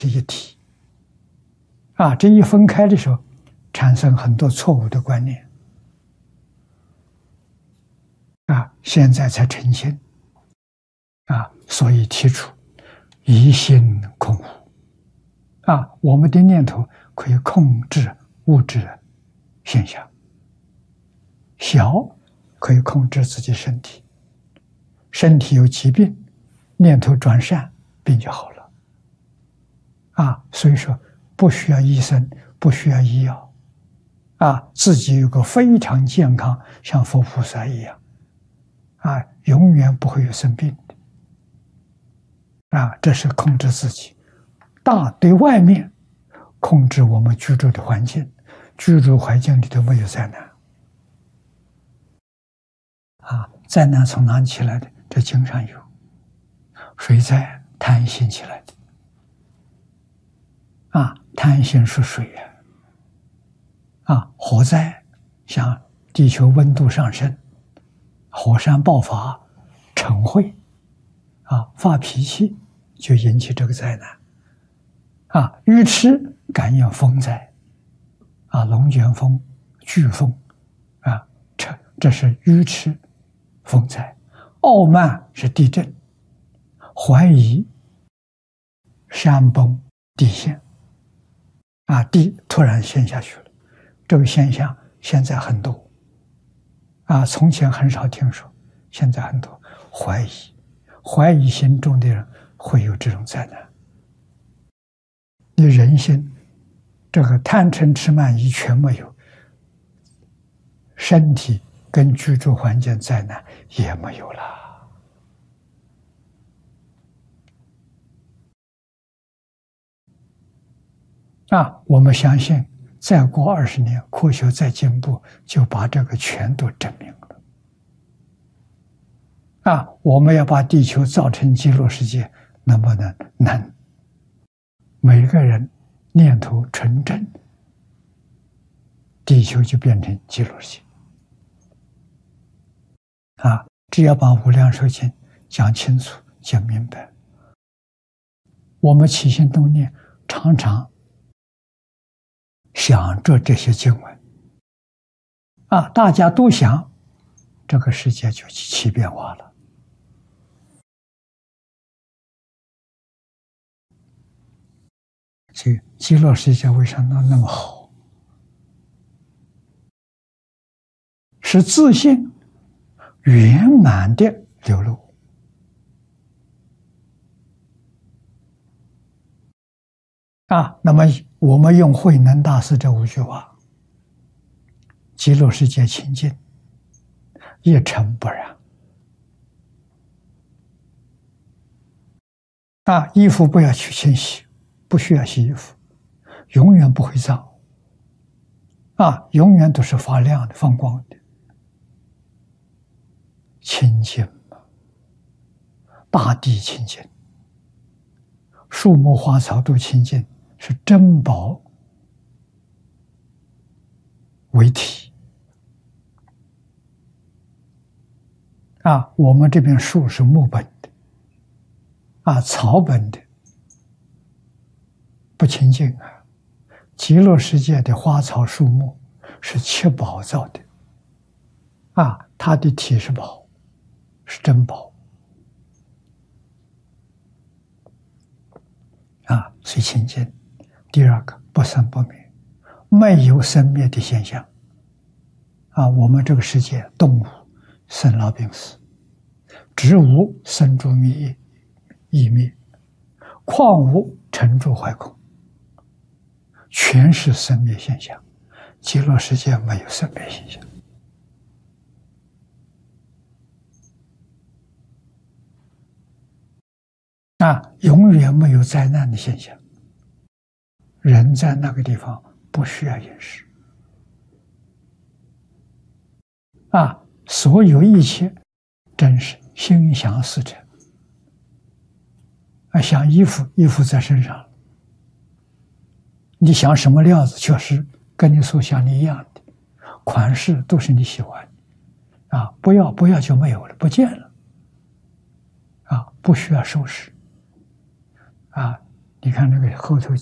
这一体。这一分开的时候，产生很多错误的观念。现在才成型。所以提出一心空无。我们的念头可以控制物质现象，小可以控制自己身体，身体有疾病，念头转善，病就好了。所以说不需要医生，不需要医药，自己有个非常健康，像佛菩萨一样，永远不会有生病的。这是控制自己。对外面控制我们居住的环境，居住环境里头没有灾难。灾难从哪里起来的？这经上有，水灾贪心起来的。贪心是水火灾，像地球温度上升，火山爆发，嗔恚发脾气，就引起这个灾难。愚痴感应风灾，龙卷风、飓风，这是愚痴风灾。傲慢是地震，怀疑山崩地陷，地突然陷下去了。这个现象现在很多，从前很少听说，现在很多。怀疑心重的人会有这种灾难。你人心这个贪嗔痴慢疑全没有，身体跟居住环境灾难也没有了。我们相信再过20年，科学再进步，就把这个全都证明了。我们要把地球造成极乐世界，能不能？能。每个人念头纯正，地球就变成极乐世界。只要把《无量寿经》讲清楚、讲明白，我们起心动念，常常想着这些经文，大家都想，这个世界就起变化了。所以极乐世界为什么那么好？是自信圆满的流露。那么我们用慧能大师这5句话：极乐世界清净，一尘不染。衣服不要去清洗，不需要洗衣服，永远不会脏。永远都是发亮的、放光的，清净嘛。大地清净，树木花草都清净，是珍宝为体。我们这边树是木本的，草本的不清净。极乐世界的花草树木是七宝造的，它的体是宝，是珍宝。所以清净。第二个，不生不灭，没有生灭的现象。我们这个世界，动物生老病死，植物生住灭异灭，矿物成住坏空，全是生灭现象。极乐世界没有生灭现象。永远没有灾难的现象。人在那个地方不需要饮食。所有一切真是心想事成。想衣服，衣服在身上了，你想什么料子，确实跟你所想的一样的，款式都是你喜欢的。不要就没有了，不见了。不需要收拾。 你看那个后头